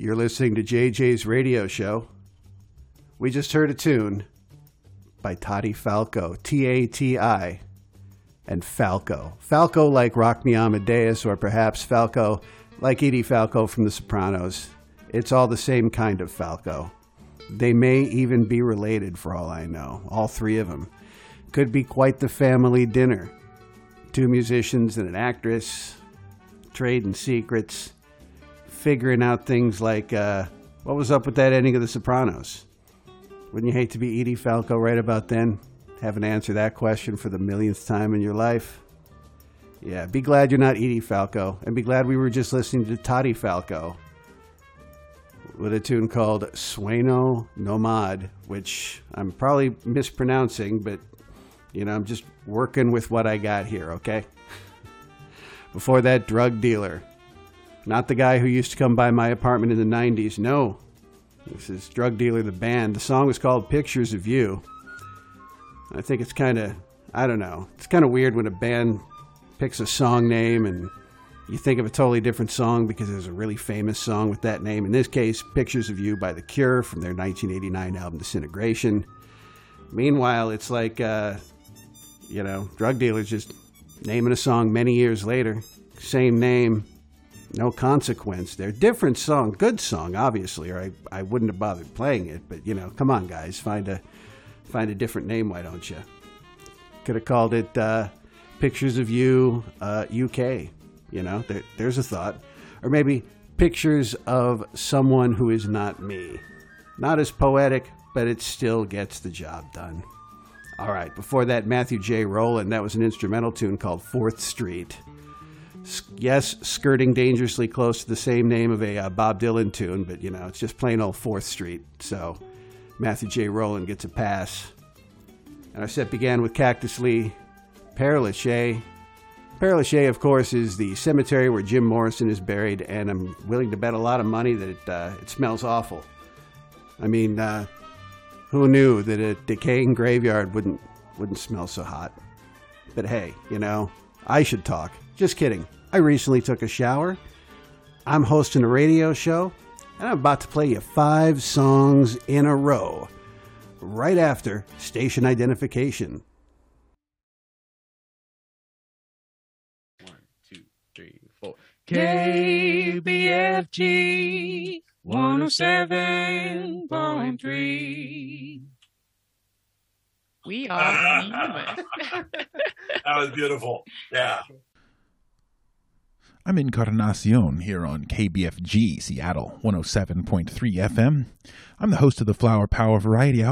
You're listening to JJ's radio show. We just heard a tune by Tati Falco, T-A-T-I, and Falco. Falco like Rock Me Amadeus, or perhaps Falco like Edie Falco from The Sopranos. It's all the same kind of Falco. They may even be related for all I know, all three of them. Could be quite the family dinner. Two musicians and an actress, trading secrets, figuring out things like, what was up with that ending of The Sopranos? Wouldn't you hate to be Edie Falco right about then? Having to answer that question for the millionth time in your life? Yeah, be glad you're not Edie Falco, and be glad we were just listening to Tati Falco with a tune called Sueño Nomad, which I'm probably mispronouncing, but, you know, I'm just working with what I got here, okay? Before that, Drug Dealer. Not the guy who used to come by my apartment in the 90s. No. This is Drug Dealer, the band. The song was called Pictures of You. I think it's kind of, I don't know. It's kind of weird when a band picks a song name and you think of a totally different song because there's a really famous song with that name. In this case, Pictures of You by The Cure from their 1989 album Disintegration. Meanwhile, it's like, you know, Drug Dealer's just naming a song many years later. Same name. No consequence. They're different song, good song, obviously, or I wouldn't have bothered playing it. But, you know, come on, guys, find a different name, why don't you? Could have called it Pictures of You UK. You know, there's a thought. Or maybe Pictures of Someone Who Is Not Me. Not as poetic, but it still gets the job done. All right, before that, Matthew J. Rowland. That was an instrumental tune called 4th Street. Yes, skirting dangerously close to the same name of a Bob Dylan tune, but, you know, it's just plain old 4th Street. So Matthew J. Rowland gets a pass. And our set began with Cactus Lee, Père Lachaise. Père Lachaise, of course, is the cemetery where Jim Morrison is buried, and I'm willing to bet a lot of money that it smells awful. I mean, who knew that a decaying graveyard wouldn't smell so hot? But hey, you know, I should talk. Just kidding. I recently took a shower. I'm hosting a radio show, and I'm about to play you 5 songs in a row, right after station identification. 1, 2, 3, 4. KBFG 107.3. We are human. That was beautiful. Yeah. I'm Encarnacion here on KBFG Seattle 107.3 FM. I'm the host of the Flower Power Variety Hour.